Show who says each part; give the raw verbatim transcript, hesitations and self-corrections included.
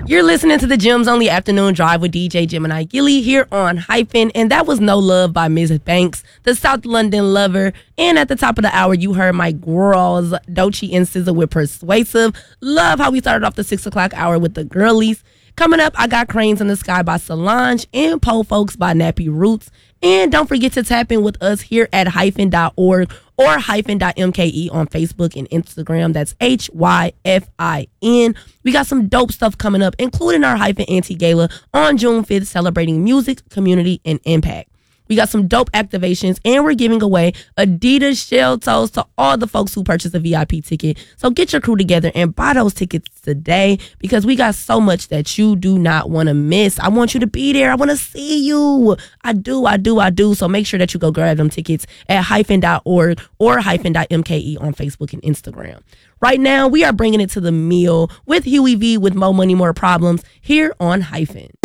Speaker 1: You're listening to the Gems Only Afternoon Drive with D J Gemini Gilly here on Hyphen, and that was No Love by Miz Banks, the South London Lover. And at the top of the hour, you heard my girls, Doechii and S Z A with Persuasive. Love how we started off the six o'clock hour with the girlies. Coming up, I got Cranes in the Sky by Solange and Po Folks by Nappy Roots. And don't forget to tap in with us here at hyphen dot org or hyphen dot M K E on Facebook and Instagram. That's H Y F I N. We got some dope stuff coming up, including our Hyphen Anti-Gala on June fifth, celebrating music, community, and impact. We got some dope activations, and we're giving away Adidas shell toes to all the folks who purchase a V I P ticket. So get your crew together and buy those tickets today, because we got so much that you do not want to miss. I want you to be there. I want to see you. I do, I do, I do. So make sure that you go grab them tickets at hyphen dot org or hyphen dot M K E on Facebook and Instagram. Right now, we are bringing it to the meal with Huey V with Mo Money, More Problems here on Hyphen.